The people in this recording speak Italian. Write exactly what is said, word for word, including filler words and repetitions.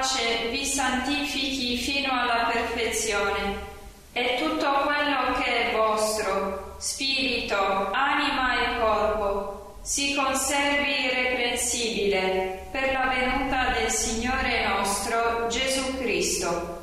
pace vi santifichi fino alla perfezione, e tutto quello che è vostro, spirito, anima e corpo, si conservi irreprensibile per la venuta del Signore nostro Gesù Cristo.